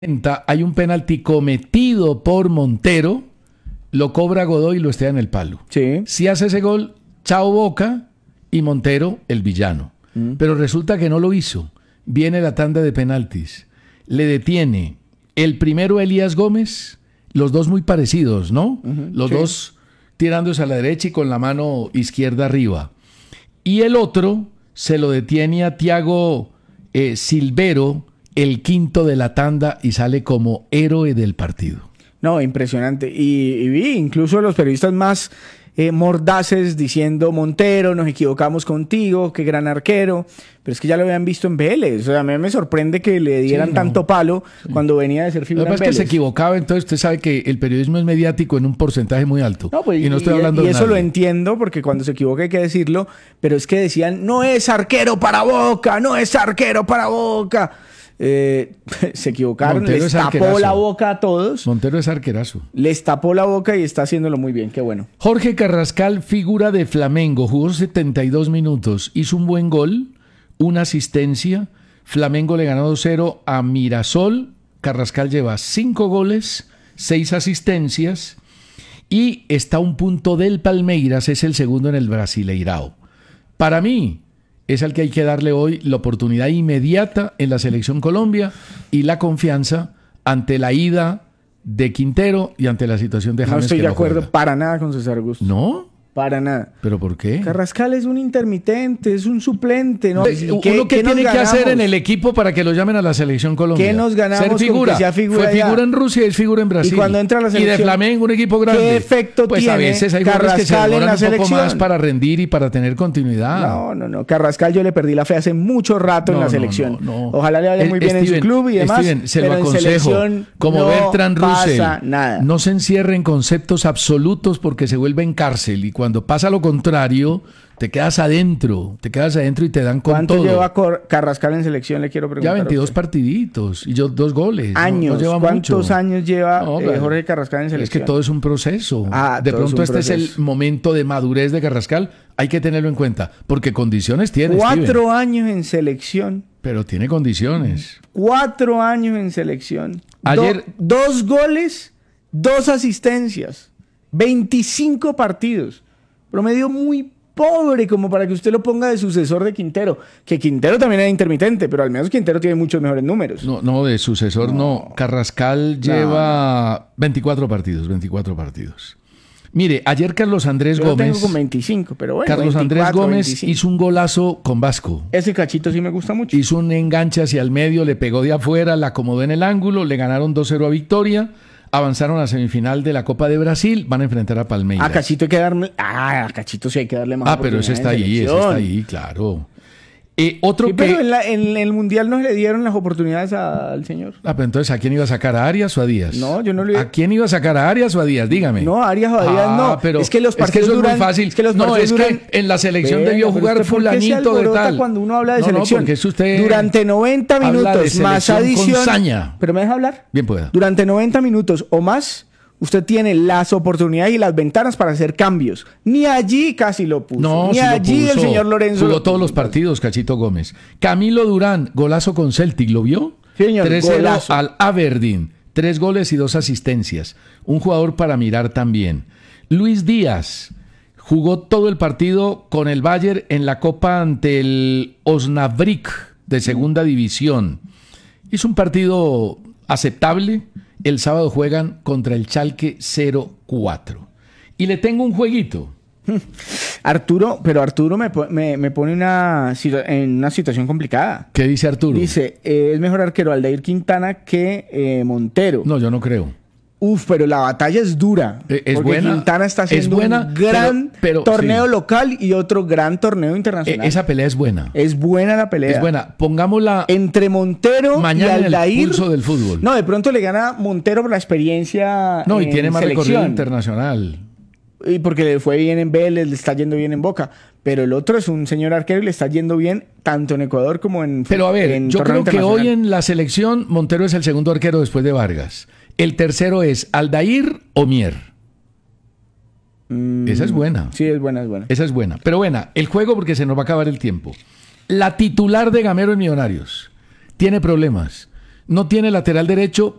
Hay un penalti cometido por Montero, lo cobra Godoy y lo estrella en el palo. Sí. Si hace ese gol, chao Boca y Montero el villano. Pero resulta que no lo hizo. Viene la tanda de penaltis. Le detiene el primero Elías Gómez, los dos muy parecidos, ¿no? Los dos tirándose a la derecha y con la mano izquierda arriba. Y el otro se lo detiene a Thiago Silvero, el quinto de la tanda, y sale como héroe del partido. No, impresionante. Y vi incluso los periodistas más mordaces diciendo: Montero, nos equivocamos contigo, qué gran arquero. Pero es que ya lo habían visto en Vélez. O sea, a mí me sorprende que le dieran tanto palo cuando venía de ser figura en Vélez. Lo que pasa es que se equivocaba, entonces usted sabe que el periodismo es mediático en un porcentaje muy alto. No, pues, y no estoy hablando y de eso nadie. lo entiendo, porque cuando se equivoca hay que decirlo. Pero es que decían: no es arquero para Boca, no es arquero para Boca. Se equivocaron, Montero les es tapó arquerazo. la boca a todos. Montero es arquerazo. Les tapó la boca y está haciéndolo muy bien, qué bueno. Jorge Carrascal, figura de Flamengo, jugó 72 minutos, hizo un buen gol, una asistencia. Flamengo le ganó 2-0 a Mirasol. Carrascal lleva 5 goles, 6 asistencias y está a un punto del Palmeiras, es el segundo en el Brasileirao. Para mí es al que hay que darle hoy la oportunidad inmediata en la Selección Colombia y la confianza ante la ida de Quintero y ante la situación de James. No estoy que de no acuerdo juega. para nada con César Augusto. ¿No? Para nada. ¿Pero por qué? Carrascal es un intermitente, es un suplente. ¿No? ¿Uno qué tiene que hacer en el equipo para que lo llamen a la Selección Colombia? ¿Qué nos ganamos Ser figura. con que sea figura Fue allá? figura en Rusia y es figura en Brasil. Y cuando entra a la selección, y de Flamengo, un equipo grande. ¿qué efecto pues tiene a veces hay jugadores que se Carrascal en demoran la un poco selección? más para rendir y para tener continuidad. No. Carrascal yo le perdí la fe hace mucho rato en la selección. No. Ojalá le vaya muy bien en su club y demás. Steven, se pero lo en aconsejo. selección Como no Bertrand Russell. pasa nada. No se encierre en conceptos absolutos porque se vuelve en cárcel. Y cuando pasa lo contrario, te quedas adentro y te dan con ¿Cuánto todo. lleva Carrascal en selección? Le quiero preguntar. Ya 22 partiditos y 2 goles. Años. No lleva ¿Cuántos mucho. años lleva pero Jorge Carrascal en Es selección? que todo es un proceso. De todo es pronto un este es proceso. el momento de madurez de Carrascal. Hay que tenerlo en cuenta. Porque condiciones tiene, 4 Steven. años en selección. Pero tiene condiciones. 4 años en selección. Ayer- 2 goles, 2 asistencias. 25 partidos. Promedio muy pobre como para que usted lo ponga de sucesor de Quintero. Que Quintero también era intermitente, pero al menos Quintero tiene muchos mejores números. No, de sucesor no. Carrascal lleva 24 partidos. Mire, ayer Carlos Andrés Yo lo Gómez... tengo con 25, pero bueno. Carlos 24, Andrés Gómez 25. hizo un golazo con Vasco. Ese cachito sí me gusta mucho. Hizo un enganche hacia el medio, le pegó de afuera, la acomodó en el ángulo, le ganaron 2-0 a Victoria, avanzaron a la semifinal de la Copa de Brasil, van a enfrentar a Palmeiras. A Cachito hay que darle... a Cachito sí hay que darle más pero ese está oportunidades en ahí, selección. claro. Otro Sí, que... pero en el Mundial no le dieron las oportunidades al señor. pero entonces, ¿a quién iba a sacar? ¿A Arias o a Díaz? No, yo no le... ¿A quién iba a sacar? ¿A Arias o a Díaz? Dígame. No, Arias o Díaz no. Pero es que los partidos eso es duran... muy fácil. Es que los no, partidos es duran... que en la selección Venga, debió pero jugar usted, ¿por qué se fulanito de alborota tal. cuando uno habla de No, selección? porque es usted... Durante 90 habla de minutos más selección con adición... saña. ¿Pero me deja hablar? Bien pueda. Durante 90 minutos o más, usted tiene las oportunidades y las ventanas para hacer cambios. Ni allí casi lo puso. No, Ni sí allí lo puso. el señor Lorenzo... Jugó lo todos puso. los partidos, Cachito Gómez. Camilo Durán, golazo con Celtic, ¿lo vio? Sí, señor, 3-0 golazo. al Aberdeen. 3 goles y 2 asistencias. Un jugador para mirar también. Luis Díaz jugó todo el partido con el Bayern en la Copa ante el Osnabrück de segunda división. Hizo un partido aceptable. El sábado juegan contra el Schalke 04. Y le tengo un jueguito. Arturo me pone en una situación complicada. ¿Qué dice Arturo? Dice, es mejor arquero Aldair Quintana que Montero. No, yo no creo. Pero la batalla es dura. Es porque buena. Quintana está haciendo Es buena, un gran pero torneo sí. local y otro gran torneo internacional. Esa pelea es buena. Es buena la pelea. Es buena. Pongámosla Entre Montero mañana y Aldair. en el pulso del fútbol. No, de pronto le gana Montero por la experiencia. No, y en tiene más selección. recorrido internacional. Y porque le fue bien en Vélez, le está yendo bien en Boca. Pero el otro es un señor arquero y le está yendo bien tanto en Ecuador como en Pero a ver, en yo torneo creo que hoy internacional. en la selección Montero es el segundo arquero después de Vargas. El tercero es Aldair o Mier. Esa es buena. Sí, es buena. Esa es buena. Pero buena, el juego porque se nos va a acabar el tiempo. La titular de Gamero en Millonarios tiene problemas. no tiene lateral derecho,